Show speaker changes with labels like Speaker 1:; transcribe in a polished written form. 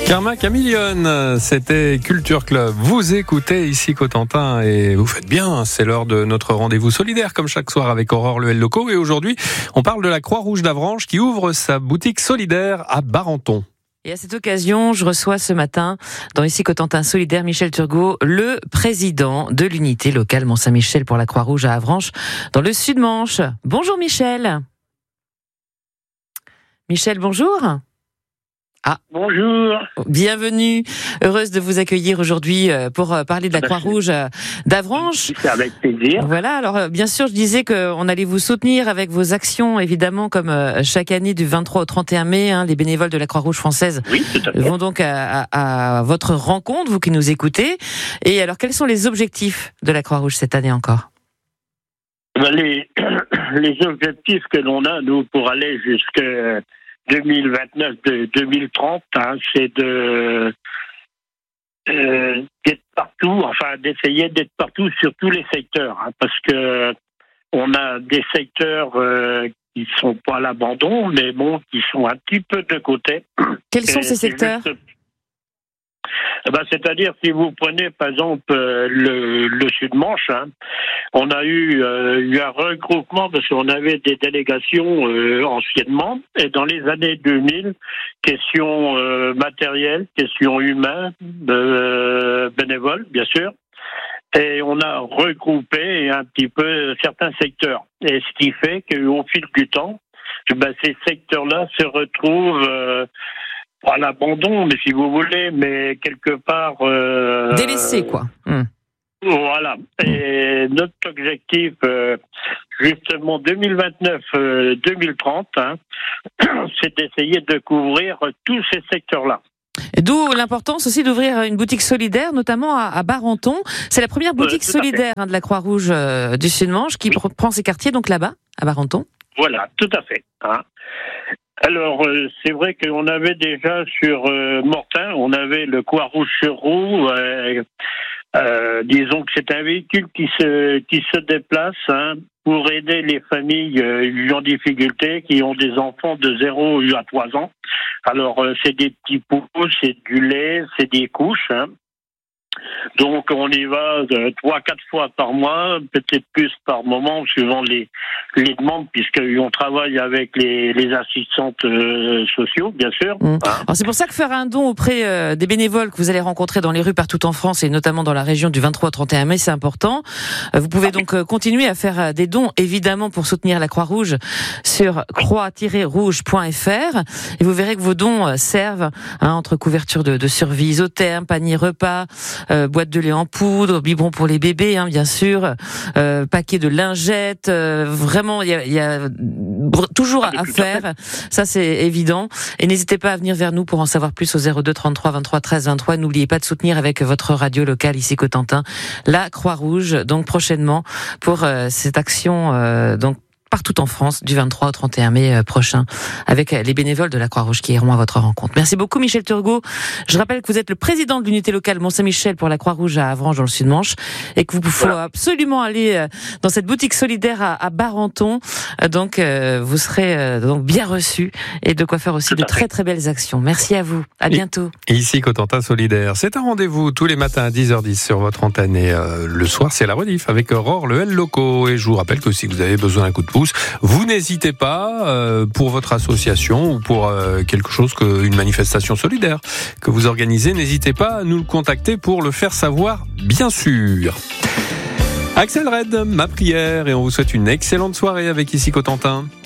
Speaker 1: Karma Chameleon, c'était Culture Club. Vous écoutez ici Cotentin et vous faites bien. C'est l'heure de notre rendez-vous solidaire comme chaque soir avec Aurore Lehel Loco. Et aujourd'hui, on parle de la Croix-Rouge d'Avranches qui ouvre sa boutique solidaire à Barenton.
Speaker 2: Et à cette occasion, je reçois ce matin, dans Ici Cotentin Solidaire, Michel Turgot, le président de l'unité locale Mont-Saint-Michel pour la Croix-Rouge à Avranches, dans le Sud-Manche. Bonjour Michel. Michel, bonjour.
Speaker 3: Bonjour.
Speaker 2: Bienvenue. Heureuse de vous accueillir aujourd'hui pour parler de la Croix-Rouge d'Avranches.
Speaker 3: C'est avec plaisir.
Speaker 2: Voilà. Alors, bien sûr, je disais qu'on allait vous soutenir avec vos actions, évidemment, comme chaque année du 23 au 31 mai. Les bénévoles de la Croix-Rouge française vont donc à votre rencontre, vous qui nous écoutez. Et alors, quels sont les objectifs de la Croix-Rouge cette année encore ?
Speaker 3: Les objectifs que l'on a, nous, pour aller jusqu'à 2029-2030, c'est d'être partout, d'essayer d'être partout sur tous les secteurs, parce que on a des secteurs qui sont pas à l'abandon, mais bon, qui sont un petit peu de côté.
Speaker 2: Quels sont ces secteurs ?
Speaker 3: C'est-à-dire, si vous prenez par exemple le Sud-Manche, on a eu un regroupement parce qu'on avait des délégations anciennement, et dans les années 2000, questions matérielles, questions humaines, bénévoles, bien sûr, et on a regroupé un petit peu certains secteurs. Et ce qui fait qu'au fil du temps, ces secteurs-là se retrouvent pas à l'abandon, mais si vous voulez, mais quelque part
Speaker 2: délaissés, quoi.
Speaker 3: Voilà. Et notre objectif, justement, 2029-2030, c'est d'essayer de couvrir tous ces secteurs-là.
Speaker 2: D'où l'importance aussi d'ouvrir une boutique solidaire, notamment à Barenton. C'est la première boutique solidaire de la Croix-Rouge du Sud-Manche qui prend ses quartiers, donc là-bas, à Barenton.
Speaker 3: Voilà, tout à fait. Alors, c'est vrai qu'on avait déjà sur Mortain, on avait le Croix-Rouge sur roue. Disons que c'est un véhicule qui se déplace pour aider les familles en difficulté, qui ont des enfants de 0 à 3 ans. Alors, c'est des petits pots, c'est du lait, c'est des couches. Donc, on y va 3-4 fois par mois, peut-être plus par moment, suivant les demandes, puisqu'on travaille avec les assistantes sociaux, bien sûr.
Speaker 2: Alors, c'est pour ça que faire un don auprès des bénévoles que vous allez rencontrer dans les rues partout en France, et notamment dans la région du 23 au 31 mai, c'est important. Vous pouvez donc continuer à faire des dons, évidemment, pour soutenir la Croix-Rouge sur croix-rouge.fr. Et vous verrez que vos dons servent entre couverture de survie isotherme, panier repas, boîte de lait en poudre, biberon pour les bébés, bien sûr, paquet de lingettes, vraiment il y a toujours à faire, ça c'est évident. Et n'hésitez pas à venir vers nous pour en savoir plus au 02 33 23 13 23. N'oubliez pas de soutenir avec votre radio locale ici Cotentin la Croix-Rouge, donc prochainement pour cette action donc partout en France, du 23 au 31 mai prochain, avec les bénévoles de la Croix-Rouge qui iront à votre rencontre. Merci beaucoup Michel Turgot. Je rappelle que vous êtes le président de l'unité locale Mont-Saint-Michel pour la Croix-Rouge à Avranches dans le Sud-Manche, et que vous faut absolument aller dans cette boutique solidaire à Barenton. Donc vous serez donc bien reçus, et de quoi faire aussi de très très belles actions. Merci à vous. À bientôt.
Speaker 1: Ici Cotentin Solidaire. C'est un rendez-vous tous les matins à 10h10 sur votre antenne, et le soir c'est la rediff avec Aurore Lehel Loco. Et je vous rappelle que si vous avez besoin d'un coup de pouce, vous n'hésitez pas pour votre association ou pour quelque chose, une manifestation solidaire que vous organisez, n'hésitez pas à nous le contacter pour le faire savoir, bien sûr. Axel Red, Ma prière, et on vous souhaite une excellente soirée avec Ici Cotentin.